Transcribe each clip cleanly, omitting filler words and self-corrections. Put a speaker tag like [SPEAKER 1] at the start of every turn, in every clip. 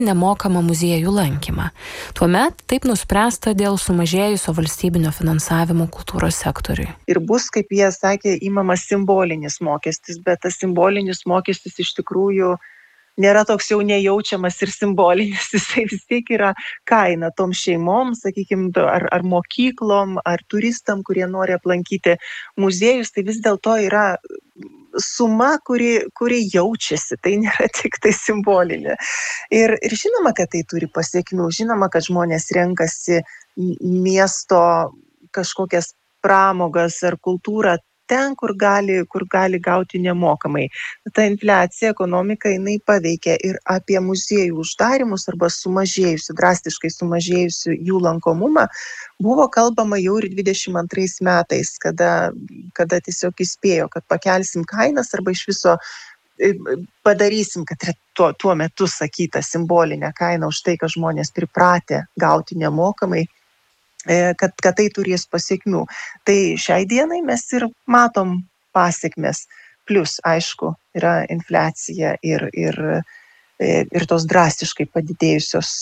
[SPEAKER 1] nemokamą muziejų lankymą. Tuomet taip nuspręsta dėl sumažėjusio valstybinio finansavimo kultūros sektoriui.
[SPEAKER 2] Ir bus, kaip jie sakė, įmamas simbolinis mokestis, bet tas simbolinis mokestis iš tikrųjų nėra toks jau nejaučiamas ir simbolinis, jisai vis tiek yra kaina tom šeimom, sakykime, ar mokyklom, ar turistam, kurie nori aplankyti muziejus, tai vis dėlto yra suma, kuri jaučiasi, tai nėra tik tai simbolinė. Ir žinoma, kad tai turi pasiekmių, žinoma, kad žmonės renkasi miesto kažkokias pramogas ar kultūrą ten, kur gali gauti nemokamai. Ta infliacija, ekonomika, jinai paveikia ir apie muziejų uždarimus arba drastiškai sumažėjusių jų lankomumą. Buvo kalbama jau ir 22 metais, kada tiesiog įspėjo, kad pakelsim kainas arba iš viso padarysim, kad tuo metu sakyta simbolinė kaina už tai, kad žmonės pripratę gauti nemokamai, kad tai turės pasiekmių. Tai šiai dienai mes ir matom pasiekmes. Plus, aišku, yra infliacija ir tos drastiškai padidėjusios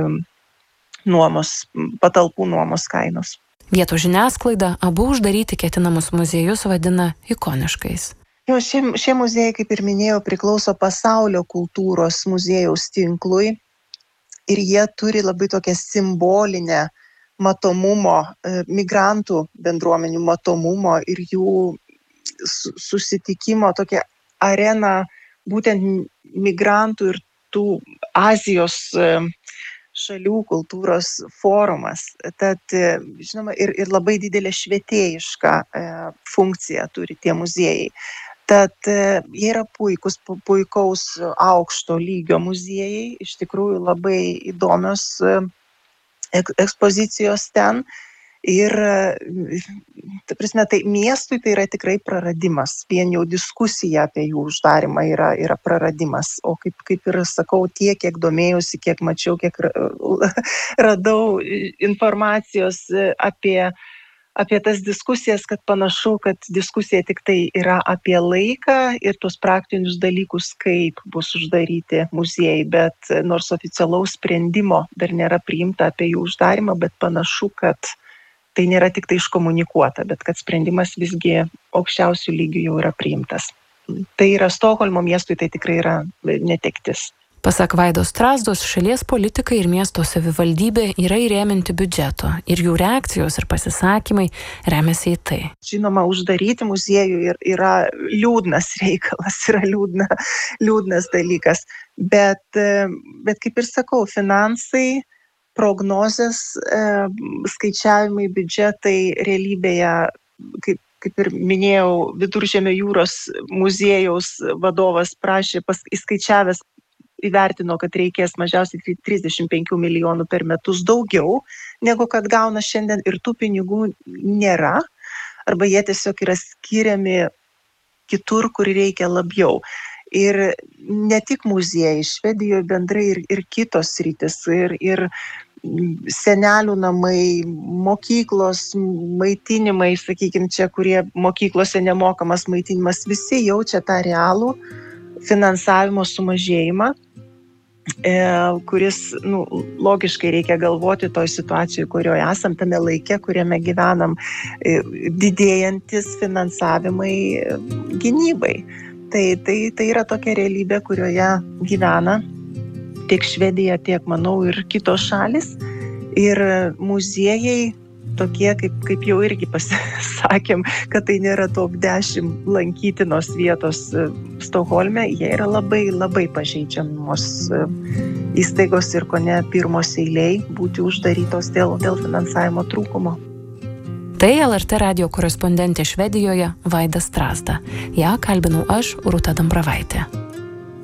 [SPEAKER 2] patalpų nuomos kainos.
[SPEAKER 1] Vietos žiniasklaida abu uždaryti ketinamus muziejus vadina ikoniškais.
[SPEAKER 2] Šie muziejai, kaip ir minėjau, priklauso pasaulio kultūros muziejaus tinklui ir jie turi labai tokią simbolinę matomumo, migrantų bendruomenių matomumo ir jų susitikimo tokią areną būtent migrantų ir tų Azijos šalių kultūros forumas. Tad, žinoma, ir labai didelė švietėjiška funkcija turi tie muziejai. Tad jie yra puikaus aukšto lygio muziejai, iš tikrųjų labai įdomios ekspozicijos ten ir, ta prasme, tai miestui tai yra tikrai praradimas. Vien jau diskusija apie jų uždarimą yra praradimas. O kaip ir sakau, tiek, kiek domėjausi, kiek mačiau, kiek radau informacijos apie tas diskusijas, kad panašu, kad diskusija tik tai yra apie laiką ir tuos praktinius dalykus, kaip bus uždaryti muziejai, bet nors oficialaus sprendimo dar nėra priimta apie jų uždarimą, bet panašu, kad tai nėra tik tai iškomunikuota, bet kad sprendimas visgi aukščiausių lygių jau yra priimtas. Tai yra Stokholmo miestui, tai tikrai yra netektis.
[SPEAKER 1] Pasak Vaidos Strazdos, šalies politikai ir miesto savivaldybė yra įrėminti biudžeto ir jų reakcijos ir pasisakymai remiasi į tai.
[SPEAKER 2] Žinoma, uždaryti muziejų yra liūdnas reikalas, yra liūdnas dalykas, bet kaip ir sakau, finansai, prognozės, skaičiavimai, biudžetai realybėje, kaip ir minėjau, Viduržemio jūros muziejaus vadovas prašė, įskaičiavęs, įvertino, kad reikės mažiausiai 35 milijonų per metus daugiau, negu kad gauna šiandien ir tų pinigų nėra, arba jie tiesiog yra skiriami kitur, kur reikia labiau. Ir ne tik muziejai, Švedijoje bendrai ir kitos sritis, ir senelių namai, mokyklos, maitinimai, sakykime, čia, kurie mokyklose nemokamas maitinimas, visi jaučia tą realų finansavimo sumažėjimą, kuris logiškai reikia galvoti toj situacijoje, kurioje esam, tame laike, kuriame gyvenam, didėjantis finansavimai gynybai. Tai yra tokia realybė, kurioje gyvena tiek Švedija, tiek, manau, ir kitos šalis. Ir muziejai tokie, kaip jau irgi pasakėm, kad tai nėra top 10 lankytinos vietos Stokholme, jie yra labai, labai pažeidžiamos įstaigos ir kone pirmos eiliai būti uždarytos dėl finansavimo trūkumo.
[SPEAKER 1] Tai LRT radijo korespondentė Švedijoje Vaida Strazda. Ją kalbinau aš, Rūta Dambravaitė.